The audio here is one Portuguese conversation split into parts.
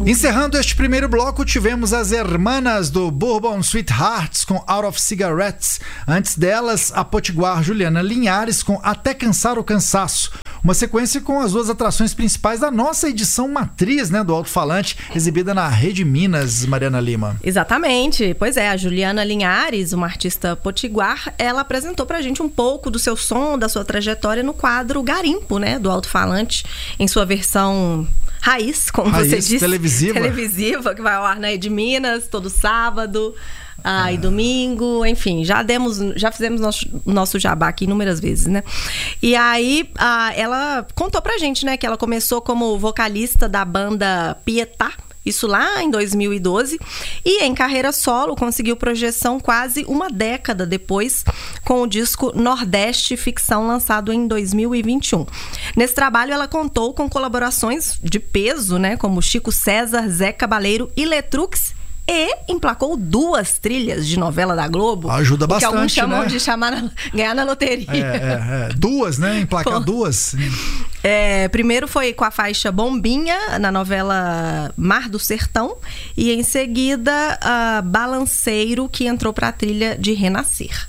Encerrando este primeiro bloco, tivemos as hermanas do Bourbon Sweethearts com Out of Cigarettes. Antes delas, a potiguar Juliana Linhares com Até Cansar o Cansaço. Uma sequência com as duas atrações principais da nossa edição matriz, né, do Alto-Falante, exibida na Rede Minas, Mariana Lima. Exatamente. Pois é, a Juliana Linhares, uma artista potiguar, ela apresentou pra gente um pouco do seu som, da sua trajetória no quadro Garimpo, né, do Alto-Falante, em sua versão raiz, como você disse. Televisiva, que vai ao ar na Rede Minas todo sábado. E domingo, enfim, já fizemos nosso jabá aqui inúmeras vezes, né? E aí, ela contou pra gente, né, que ela começou como vocalista da banda Pietá, isso lá em 2012, e em carreira solo conseguiu projeção quase uma década depois com o disco Nordeste Ficção, lançado em 2021. Nesse trabalho ela contou com colaborações de peso, né, como Chico César, Zé Cabaleiro e Letrux, e emplacou 2 trilhas de novela da Globo. Ajuda bastante, né? Que alguns chamam de ganhar na loteria. 2, né? Emplacar 2. Primeiro foi com a faixa Bombinha, na novela Mar do Sertão. E em seguida, Balanceiro, que entrou pra trilha de Renascer.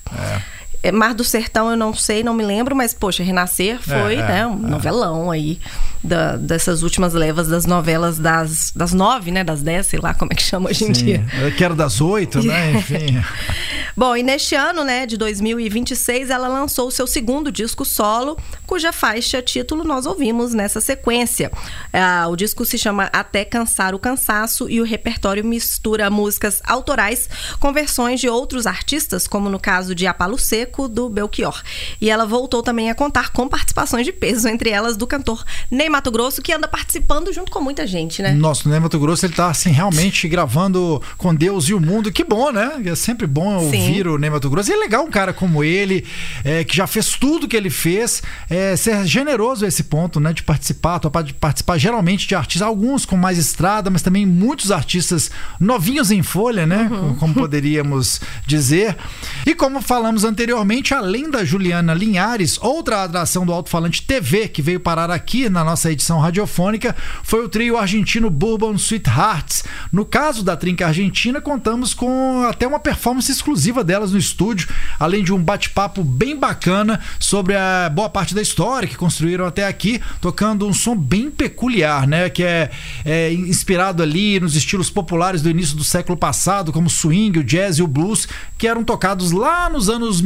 Mar do Sertão eu não sei, não me lembro, mas, poxa, Renascer foi um novelão aí dessas últimas levas das novelas das 9, né, das 10, sei lá como é que chama hoje em dia. Que era das 8, né, enfim. Bom, e neste ano, né, de 2026, ela lançou o seu segundo disco solo, cuja faixa título nós ouvimos nessa sequência. O disco se chama Até Cansar o Cansaço e o repertório mistura músicas autorais com versões de outros artistas, como no caso de A Palo Seco, do Belchior. E ela voltou também a contar com participações de peso, entre elas do cantor Ney Matogrosso, que anda participando junto com muita gente, né? Nossa, o Ney Matogrosso, ele tá assim, realmente gravando com Deus e o mundo. Que bom, né? É sempre bom ouvir o Ney Matogrosso. E é legal um cara como ele, que já fez tudo que ele fez, ser generoso a esse ponto, né? De participar geralmente de artistas, alguns com mais estrada, mas também muitos artistas novinhos em folha, né? Como poderíamos dizer. E como falamos anteriormente, além da Juliana Linhares, outra atração do Alto-Falante TV que veio parar aqui na nossa edição radiofônica foi o trio argentino Bourbon Sweethearts. No caso da trinca argentina, contamos com até uma performance exclusiva delas no estúdio, além de um bate-papo bem bacana sobre a boa parte da história que construíram até aqui, tocando um som bem peculiar, né? Que é inspirado ali nos estilos populares do início do século passado, como o swing, o jazz e o blues, que eram tocados lá nos anos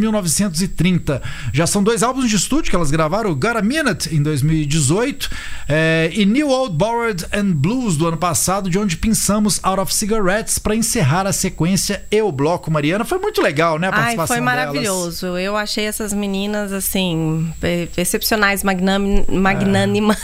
1930. Já são 2 álbuns de estúdio que elas gravaram, o Got a Minute em 2018 e New Old Borrowed and Blues do ano passado, de onde pensamos Out of Cigarettes para encerrar a sequência e o bloco. Mariana, foi muito legal, né, a participação foi maravilhoso delas. Eu achei essas meninas assim excepcionais, magnânimas,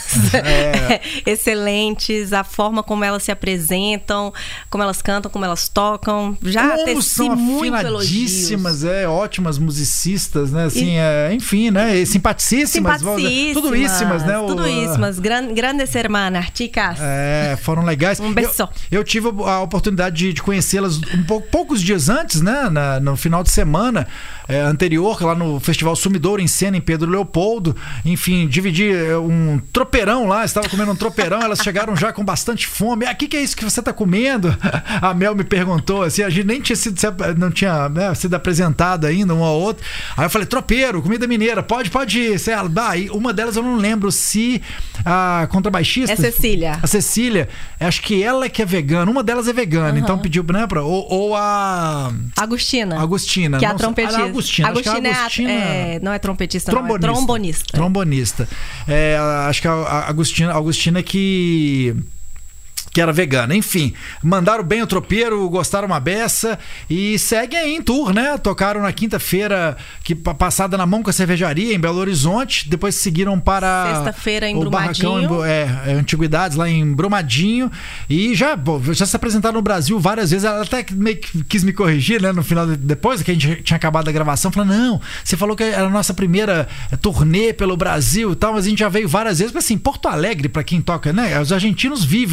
excelentes, a forma como elas se apresentam, como elas cantam, como elas tocam, já teci muito elogios. Ótimas musicistas, né? Assim, enfim, né? Simpaticíssimas. Tudoíssimas, né? Tudoíssimas. Grandes hermanas, chicas. Foram legais. Um beijo. Eu tive a oportunidade de conhecê-las poucos dias antes, né? No final de semana anterior, lá no Festival Sumidouro, em Cena, em Pedro Leopoldo. Enfim, dividi um tropeirão lá, estava comendo um tropeirão, elas chegaram já com bastante fome. O que é isso que você está comendo? A Mel me perguntou, assim, a gente nem tinha não tinha sido apresentado ainda, um ao outro. Aí eu falei, tropeiro, comida mineira, pode ir. Uma delas eu não lembro se a contrabaixista... Cecília. A Cecília, acho que ela que é vegana, uma delas é vegana, então pediu, né, ou a... Agostina, que é a trompetista. Agostina não é trompetista, trombonista. Trombonista. Acho que a Agostina que era vegana. Enfim, mandaram bem o tropeiro, gostaram uma beça e seguem aí em tour, né? Tocaram na quinta-feira, passada na Mão com a Cervejaria, em Belo Horizonte. Depois seguiram para sexta-feira em o Brumadinho. Barracão, Antiguidades, lá em Brumadinho. E já se apresentaram no Brasil várias vezes. Ela até meio que quis me corrigir, né? No final, depois que a gente tinha acabado a gravação, falando, não, você falou que era a nossa primeira turnê pelo Brasil e tal, mas a gente já veio várias vezes. Mas assim, Porto Alegre, pra quem toca, né? Os argentinos vivem tocando em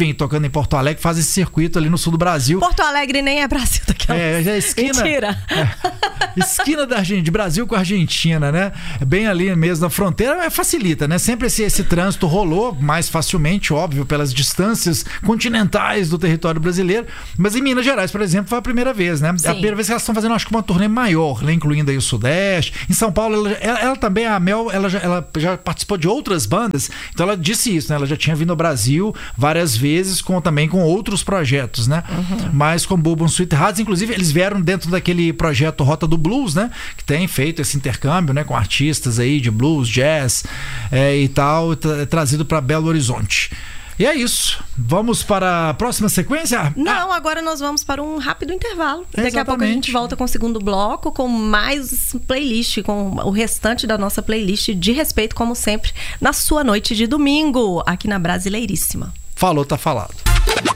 em Porto Alegre, faz esse circuito ali no sul do Brasil. Porto Alegre nem é Brasil daquela. Já é esquina. Mentira. Esquina de Brasil com a Argentina, né? Bem ali mesmo na fronteira, facilita, né? Sempre esse trânsito rolou mais facilmente, óbvio, pelas distâncias continentais do território brasileiro. Mas em Minas Gerais, por exemplo, foi a primeira vez, né? Sim. É a primeira vez que elas estão fazendo, acho que uma turnê maior, né? Incluindo aí o Sudeste. Em São Paulo, ela também, a Mel, ela já participou de outras bandas, então ela disse isso, né? Ela já tinha vindo ao Brasil várias vezes, também com outros projetos, né? Mas com Bourbon Street Rats, inclusive, eles vieram dentro daquele projeto Rota do Blues, né? Que tem feito esse intercâmbio, né? Com artistas aí de blues, jazz e tal, trazido para Belo Horizonte. E é isso. Vamos para a próxima sequência? Não, agora nós vamos para um rápido intervalo. Exatamente. Daqui a pouco a gente volta com o segundo bloco, com mais playlist, com o restante da nossa playlist de respeito, como sempre, na sua noite de domingo, aqui na Brasileiríssima. Falou, tá falado.